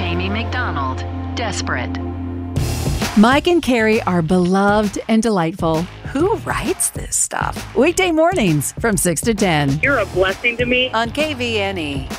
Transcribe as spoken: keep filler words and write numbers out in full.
Jamie McDonald, Desperate. Mike and Carrie are beloved and delightful. Who writes this stuff? Weekday mornings from six to ten You're a blessing to me. on K V N E.